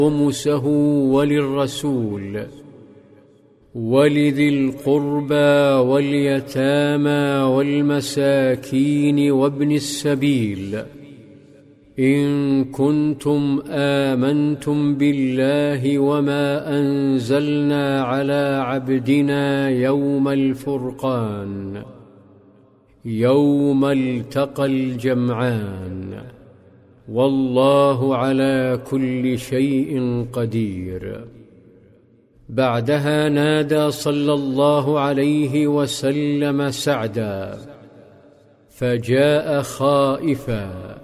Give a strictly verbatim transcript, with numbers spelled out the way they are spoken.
خمسه وللرسول ولذي القربى واليتامى والمساكين وابن السبيل إن كنتم آمنتم بالله وما أنزلنا على عبدنا يوم الفرقان يوم التقى الجمعان والله على كل شيء قدير. بعدها نادى صلى الله عليه وسلم سعدا فجاء خائفا